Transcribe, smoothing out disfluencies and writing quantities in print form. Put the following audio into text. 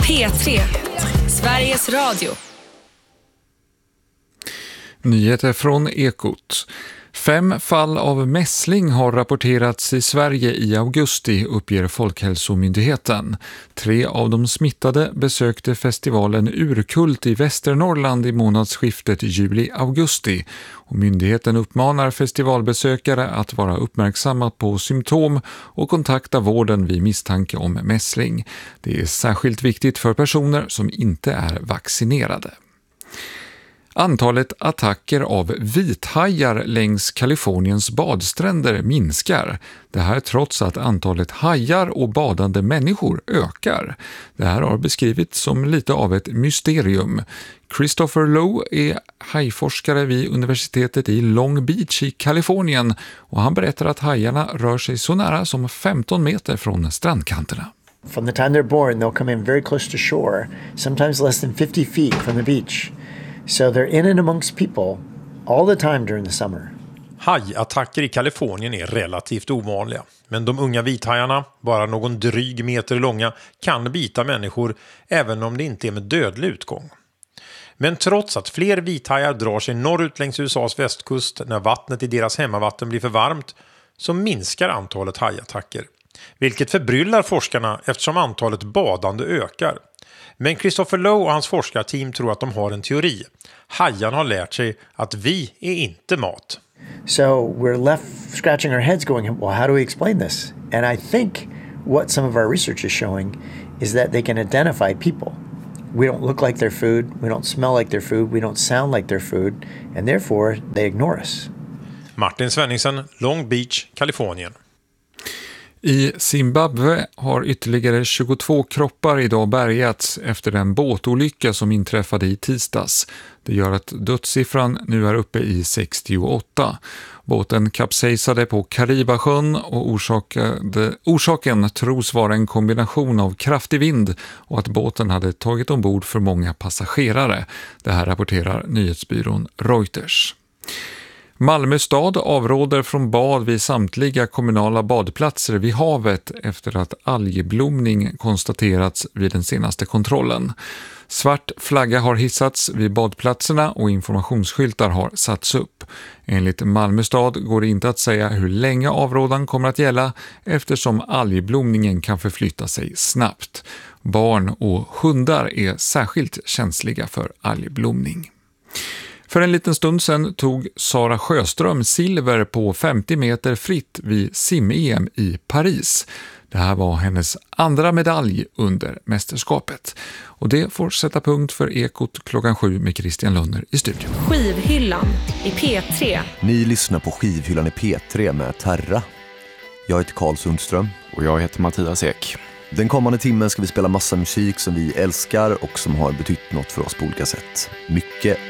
P3, Sveriges Radio. Nyheter från Ekot. 5 fall av mässling har rapporterats i Sverige i augusti, uppger Folkhälsomyndigheten. 3 av de smittade besökte festivalen Urkult i Västernorrland i månadsskiftet juli-augusti. Och myndigheten uppmanar festivalbesökare att vara uppmärksamma på symptom och kontakta vården vid misstanke om mässling. Det är särskilt viktigt för personer som inte är vaccinerade. Antalet attacker av vithajar längs Kaliforniens badstränder minskar. Det här trots att antalet hajar och badande människor ökar. Det här har beskrivits som lite av ett mysterium. Christopher Lowe är hajforskare vid universitetet i Long Beach i Kalifornien och han berättar att hajarna rör sig så nära som 15 meter från strandkanterna. From the time they're born, they'll come in very close to shore, sometimes less than 50 feet from the beach. So they're in and amongst people all the time during the summer. Hajattacker i Kalifornien är relativt ovanliga, men de unga vithajarna, bara någon dryg meter långa, kan bita människor även om det inte är med dödlig utgång. Men trots att fler vithajar drar sig norrut längs USAs västkust när vattnet i deras hemmavatten blir för varmt, så minskar antalet hajattacker. Vilket förbryllar forskarna eftersom antalet badande ökar. Men Christopher Lowe och hans forskarteam tror att de har en teori. Hajarna har lärt sig att vi är inte mat. So we're left scratching our heads going, well, how do we explain this? And I think what some of our research is showing is that they can identify people. We don't look like their food, we don't smell like their food, we don't sound like their food, and therefore they ignore us. Martin Svenningsen, Long Beach, Kalifornien. I Zimbabwe har ytterligare 22 kroppar idag bärgats efter en båtolycka som inträffade i tisdags. Det gör att dödssiffran nu är uppe i 68. Båten kapsejsade på Karibasjön och orsaken tros vara en kombination av kraftig vind och att båten hade tagit ombord för många passagerare. Det här rapporterar nyhetsbyrån Reuters. Malmö stad avråder från bad vid samtliga kommunala badplatser vid havet efter att algblomning konstaterats vid den senaste kontrollen. Svart flagga har hissats vid badplatserna och informationsskyltar har satts upp. Enligt Malmö stad går det inte att säga hur länge avrådan kommer att gälla eftersom algblomningen kan förflytta sig snabbt. Barn och hundar är särskilt känsliga för algblomning. För en liten stund sedan tog Sara Sjöström silver på 50 meter fritt vid sim-EM i Paris. Det här var hennes andra medalj under mästerskapet. Och det får sätta punkt för Ekot 7 med Christian Lönner i studion. Skivhyllan i P3. Ni lyssnar på Skivhyllan i P3 med Terra. Jag heter Karl Sundström. Och jag heter Mattias Ek. Den kommande timmen ska vi spela massa musik som vi älskar och som har betytt något för oss på olika sätt. Mycket